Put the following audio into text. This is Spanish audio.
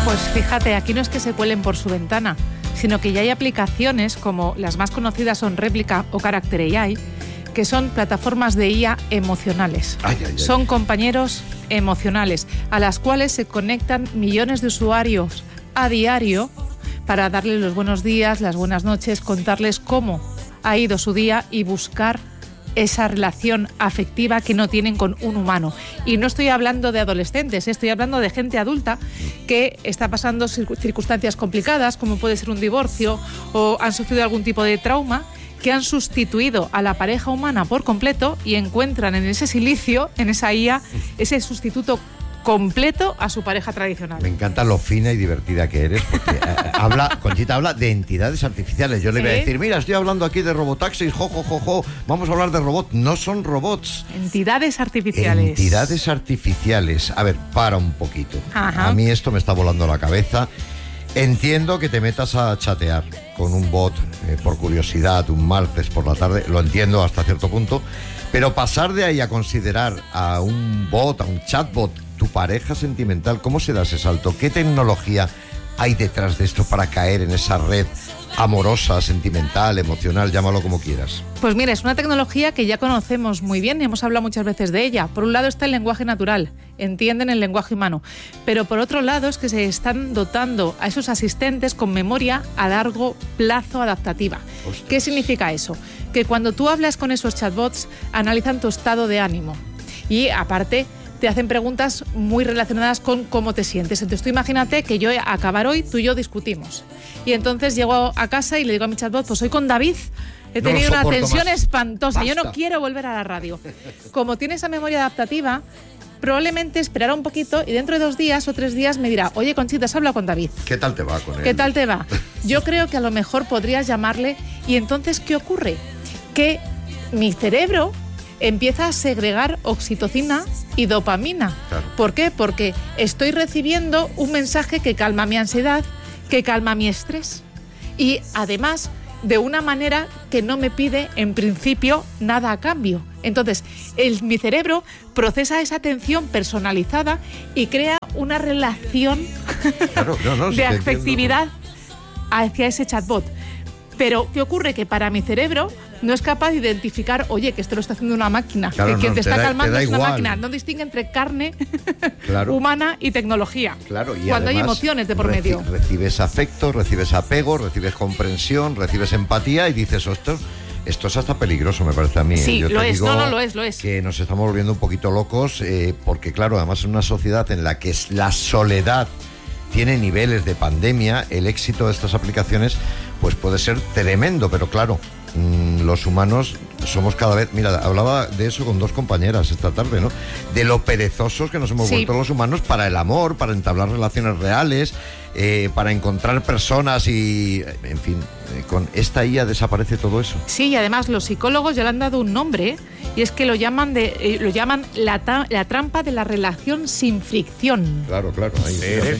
Pues fíjate, aquí no es que se cuelen por su ventana, sino que ya hay aplicaciones como las más conocidas son Réplica o Character AI, que son plataformas de IA emocionales. Son compañeros emocionales a las cuales se conectan millones de usuarios a diario para darles los buenos días, las buenas noches, contarles cómo ha ido su día y buscar esa relación afectiva que no tienen con un humano. Y no estoy hablando de adolescentes, estoy hablando de gente adulta que está pasando circunstancias complicadas, como puede ser un divorcio o han sufrido algún tipo de trauma, que han sustituido a la pareja humana por completo y encuentran en ese silicio, en esa IA, ese sustituto completo a su pareja tradicional. Me encanta lo fina y divertida que eres, porque Conchita habla de entidades artificiales. Yo le voy a decir, mira, estoy hablando aquí de robotaxis, vamos a hablar de robots. No son robots. Entidades artificiales. Entidades artificiales. A ver, para un poquito. Ajá. A mí esto me está volando la cabeza. Entiendo que te metas a chatear con un bot por curiosidad un martes por la tarde, lo entiendo hasta cierto punto, pero pasar de ahí a considerar a un bot, a un chatbot, tu pareja sentimental, ¿cómo se da ese salto? ¿Qué tecnología hay detrás de esto para caer en esa red amorosa, sentimental, emocional, llámalo como quieras? Pues mira, es una tecnología que ya conocemos muy bien y hemos hablado muchas veces de ella. Por un lado está el lenguaje natural, entienden el lenguaje humano, pero por otro lado es que se están dotando a esos asistentes con memoria a largo plazo adaptativa. Ostras. ¿Qué significa eso? Que cuando tú hablas con esos chatbots, analizan tu estado de ánimo y aparte te hacen preguntas muy relacionadas con cómo te sientes. Entonces tú imagínate que yo a acabar hoy, tú y yo discutimos. Y entonces llego a casa y le digo a mi chatbot, pues hoy con David he tenido una tensión espantosa. Basta. Yo no quiero volver a la radio. Como tiene esa memoria adaptativa, probablemente esperará un poquito y dentro de 2 días o 3 días me dirá, oye Conchita, has hablado con David. ¿Qué tal te va con él? ¿Qué tal te va? Yo creo que a lo mejor podrías llamarle y entonces, ¿qué ocurre? Que mi cerebro empieza a segregar oxitocina y dopamina. Claro. ¿Por qué? Porque estoy recibiendo un mensaje que calma mi ansiedad, que calma mi estrés y además de una manera que no me pide en principio nada a cambio. Entonces, mi cerebro procesa esa atención personalizada y crea una relación de afectividad hacia ese chatbot. Pero, ¿qué ocurre? Que para mi cerebro no es capaz de identificar, oye, que esto lo está haciendo una máquina, claro, que quien te está calmando es una igual. máquina. No distingue entre carne Claro. humana y tecnología. Claro, y cuando hay además emociones de por medio. Recibes afecto, recibes apego, recibes comprensión, recibes empatía y dices, esto es hasta peligroso, me parece a mí. Sí, Yo lo te es, digo lo es. Que nos estamos volviendo un poquito locos, porque claro, además en una sociedad en la que la soledad tiene niveles de pandemia, el éxito de estas aplicaciones pues puede ser tremendo, pero claro, los humanos somos cada vez... Mira, hablaba de eso con 2 compañeras esta tarde, ¿no? De lo perezosos que nos hemos vuelto los humanos para el amor, para entablar relaciones reales, para encontrar personas y... En fin, con esta IA desaparece todo eso. Sí, y además los psicólogos ya le han dado un nombre y es que lo llaman la trampa de la relación sin fricción. Claro, ahí.